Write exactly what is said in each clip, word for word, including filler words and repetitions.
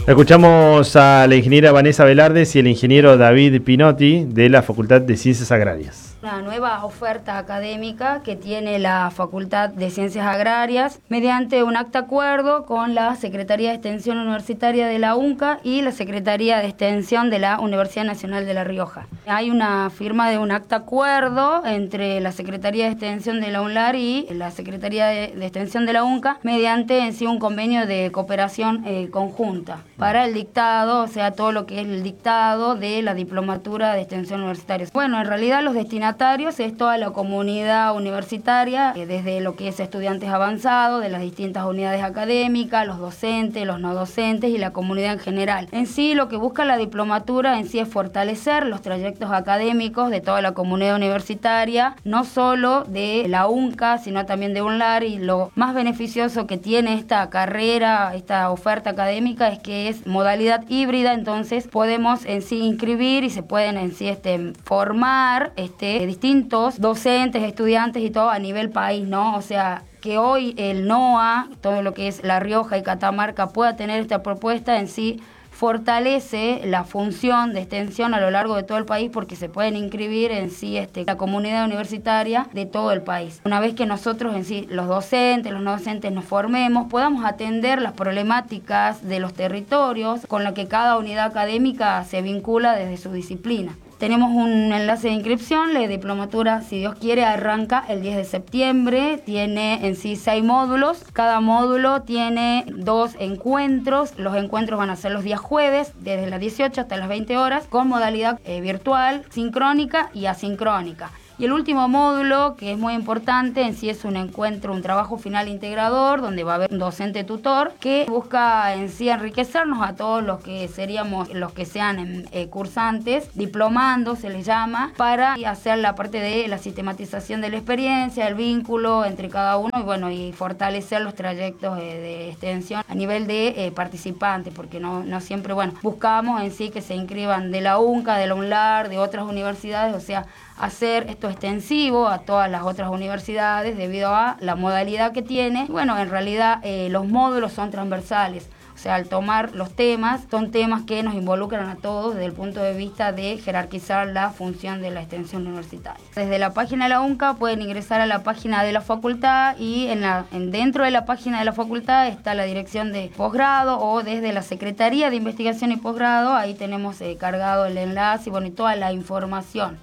Escuchamos a la ingeniera Vanessa Velardes y el ingeniero David Pinotti de la Facultad de Ciencias Agrarias. Una nueva oferta académica que tiene la Facultad de Ciencias Agrarias mediante un acta acuerdo con la Secretaría de Extensión Universitaria de la UNCA y la Secretaría de Extensión de la Universidad Nacional de La Rioja. Hay una firma de un acta acuerdo entre la Secretaría de Extensión de la UNLAR y la Secretaría de, de Extensión de la UNCA mediante en sí un convenio de cooperación eh, conjunta para el dictado, o sea, todo lo que es el dictado de la diplomatura de extensión universitaria. Bueno, en realidad los destinatarios es toda la comunidad universitaria, eh, desde lo que es estudiantes avanzados, de las distintas unidades académicas, los docentes, los no docentes y la comunidad en general. En sí, lo que busca la diplomatura en sí es fortalecer los trayectos académicos de toda la comunidad universitaria, no solo de la UNCA, sino también de UNLAR, y lo más beneficioso que tiene esta carrera, esta oferta académica, es que es modalidad híbrida, entonces podemos en sí inscribir y se pueden en sí este, formar este, distintos docentes, estudiantes y todo a nivel país, ¿no? O sea, que hoy el NOA, todo lo que es La Rioja y Catamarca, pueda tener esta propuesta en sí, fortalece la función de extensión a lo largo de todo el país porque se pueden inscribir en sí este, la comunidad universitaria de todo el país. Una vez que nosotros en sí, los docentes, los no docentes nos formemos, podamos atender las problemáticas de los territorios con lo que cada unidad académica se vincula desde su disciplina. Tenemos un enlace de inscripción, la diplomatura, si Dios quiere, arranca el diez de septiembre, tiene en sí seis módulos, cada módulo tiene dos encuentros, los encuentros van a ser los días jueves, desde las dieciocho hasta las veinte horas, con modalidad eh, virtual, sincrónica y asincrónica. Y el último módulo, que es muy importante, en sí es un encuentro, un trabajo final integrador, donde va a haber un docente tutor que busca en sí enriquecernos a todos los que seríamos, los que sean eh, cursantes, diplomando se les llama, para hacer la parte de la sistematización de la experiencia, el vínculo entre cada uno y bueno, y fortalecer los trayectos eh, de extensión a nivel de eh, participantes, porque no, no siempre, bueno, buscamos en sí que se inscriban de la UNCA, de la UNLAR, de otras universidades, o sea, hacer esto extensivo a todas las otras universidades debido a la modalidad que tiene. Bueno, en realidad eh, los módulos son transversales, o sea, al tomar los temas, son temas que nos involucran a todos desde el punto de vista de jerarquizar la función de la extensión universitaria. Desde la página de la UNCA pueden ingresar a la página de la facultad y en la, en, dentro de la página de la facultad está la dirección de posgrado o desde la Secretaría de Investigación y Posgrado, ahí tenemos eh, cargado el enlace y, bueno, y toda la información.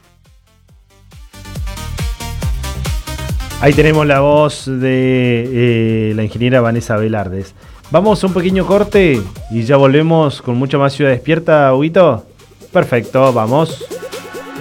Ahí tenemos la voz de eh, la ingeniera Vanessa Velardes. Vamos a un pequeño corte y ya volvemos con mucho más Ciudad Despierta, Huguito. Perfecto, vamos.